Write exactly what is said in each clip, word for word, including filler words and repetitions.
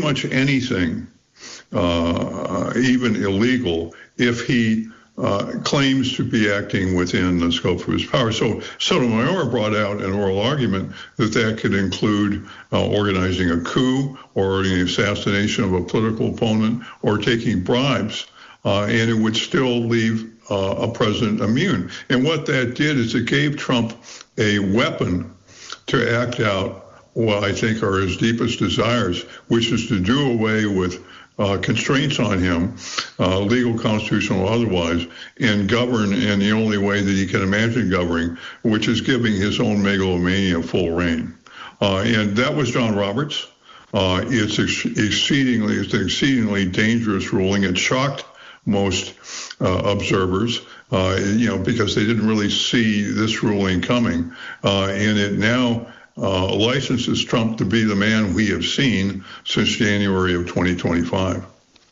much anything, uh, even illegal, if he uh, claims to be acting within the scope of his power. So Sotomayor brought out an oral argument that that could include uh, organizing a coup or the assassination of a political opponent or taking bribes, uh, and it would still leave uh, a president immune. And what that did is it gave Trump a weapon to act out what I think are his deepest desires, which is to do away with uh, constraints on him, uh, legal, constitutional, or otherwise, and govern in the only way that he can imagine governing, which is giving his own megalomania full reign. Uh, and that was John Roberts. Uh, it's ex- exceedingly, it's an exceedingly dangerous ruling. It shocked most uh, observers, uh, you know, because they didn't really see this ruling coming, uh, and it now uh, licenses Trump to be the man we have seen since January of twenty twenty-five.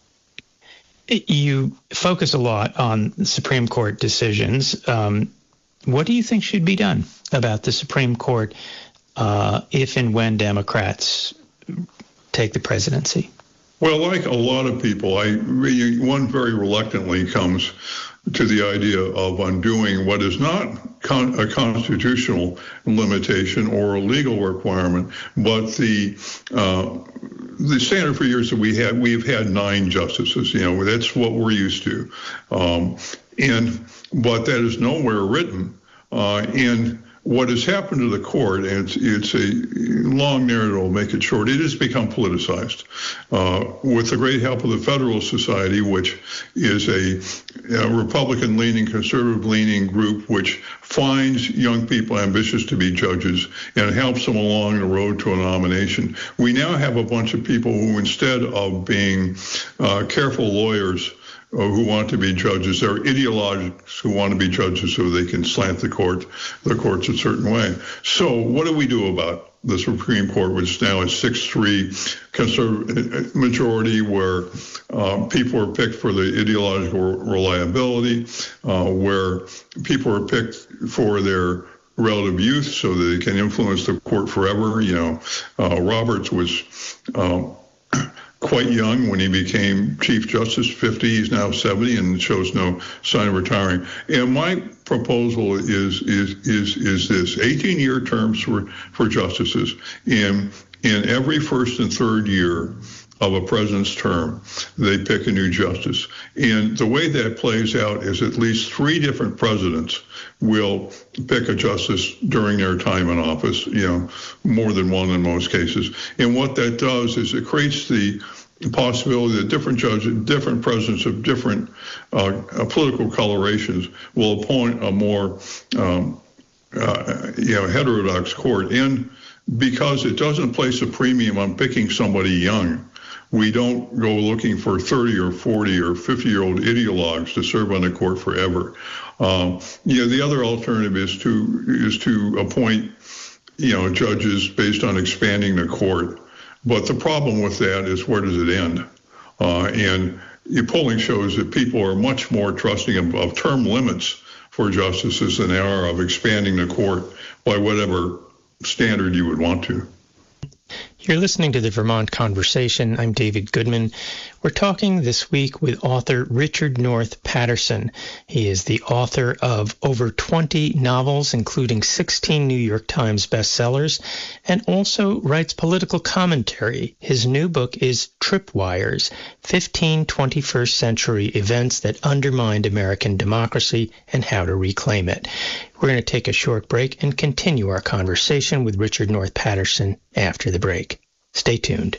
You focus a lot on Supreme Court decisions. Um, what do you think should be done about the Supreme Court uh, if and when Democrats take the presidency? Well, like a lot of people, I one very reluctantly comes to the idea of undoing what is not con- a constitutional limitation or a legal requirement, but the uh, the standard for years that we had. We've had nine justices. You know, that's what we're used to, um, and but that is nowhere written. Uh, and what has happened to the court, and it's, it's a long narrative, I'll make it short, it has become politicized. Uh, with the great help of the Federalist Society, which is a, a Republican-leaning, conservative-leaning group which finds young people ambitious to be judges and helps them along the road to a nomination. We now have a bunch of people who, instead of being uh, careful lawyers, who want to be judges, they're ideologics who want to be judges so they can slant the court, the courts a certain way. So what do we do about the Supreme Court, which now is six three conservative majority, where uh, people are picked for the ideological reliability, uh, where people are picked for their relative youth so that they can influence the court forever? You know, uh, Roberts was Um, quite young when he became Chief Justice, fifty, he's now seventy and shows no sign of retiring. And my proposal is is is is this: eighteen-year terms for, for justices. In, in every first and third year of a president's term, they pick a new justice. And the way that plays out is at least three different presidents will pick a justice during their time in office, you know, more than one in most cases. And what that does is it creates the possibility that different judges, different presidents of different uh, political colorations will appoint a more, um, uh, you know, heterodox court. And because it doesn't place a premium on picking somebody young, we don't go looking for thirty or forty or fifty-year-old ideologues to serve on the court forever. Um, you know, the other alternative is to is to appoint, you know, judges based on expanding the court. But the problem with that is, where does it end? Uh, and the polling shows that people are much more trusting of, of term limits for justices than they are of expanding the court by whatever standard you would want to. You're listening to the Vermont Conversation. I'm David Goodman. We're talking this week with author Richard North Patterson. He is the author of over twenty novels, including sixteen New York Times bestsellers, and also writes political commentary. His new book is Tripwires, fifteen twenty-first century events that undermined American democracy and how to reclaim it. We're going to take a short break and continue our conversation with Richard North Patterson after the break. Stay tuned.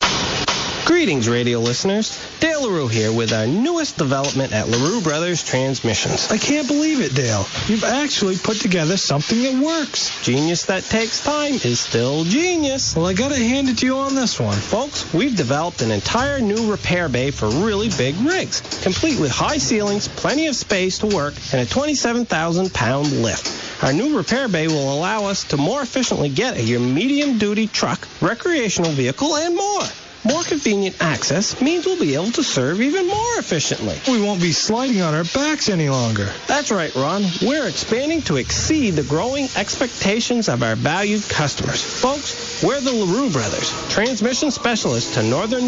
Greetings, radio listeners. Dale LaRue here with our newest development at LaRue Brothers Transmissions. I can't believe it, Dale. You've actually put together something that works. Genius that takes time is still genius. Well, I gotta hand it to you on this one. Folks, we've developed an entire new repair bay for really big rigs, complete with high ceilings, plenty of space to work, and a twenty-seven thousand pound lift. Our new repair bay will allow us to more efficiently get at your medium-duty truck, recreational vehicle, and more. More convenient access means we'll be able to serve even more efficiently. We won't be sliding on our backs any longer. That's right, Ron. We're expanding to exceed the growing expectations of our valued customers. Folks, we're the LaRue Brothers, transmission specialists to Northern